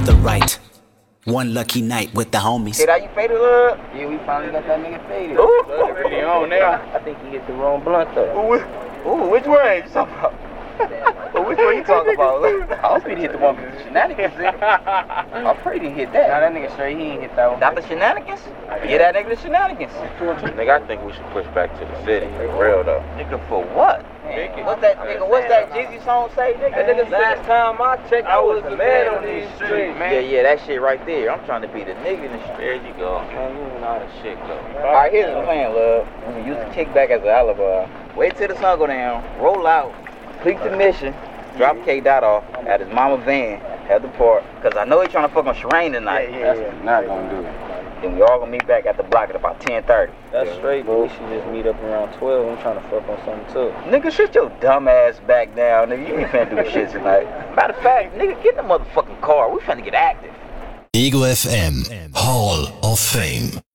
got the right. One lucky night with the homies. Hey, you faded up? Yeah, we finally got that nigga faded. Ooh, he on now. I think he hit the wrong blunt though. Ooh, which one you talking about? Which one you talking about? I hope he hit the one with the shenanigans in it. I'm pretty he hit that. Nah, that nigga straight, he ain't hit that one. Not the shenanigans? Get that nigga the shenanigans. Nigga, I think we should push back to the city. For real though. Nigga, for what? What's that nigga? What's that Jeezy song say, nigga? Last time I checked, I was the man on these streets, man. Yeah, that shit right there. I'm trying to be the nigga in the street. There you go. Man, you know how the shit go. Alright, here's the plan, love. I'm gonna use the kickback as an alibi. Wait till the sun go down, roll out, complete the mission, drop K Dot off at his mama van at the park. Cause I know he's trying to fuck on Sherane tonight. Yeah. Not gonna do it. Then we all gonna meet back at the block at about 10:30. That's straight, but we should just meet up around 12. I'm trying to fuck on something too. Nigga, shut your dumb ass back down, nigga. You ain't finna do shit tonight. Matter of fact, nigga, get in the motherfucking car. We finna get active. Ego FM Hall of Fame.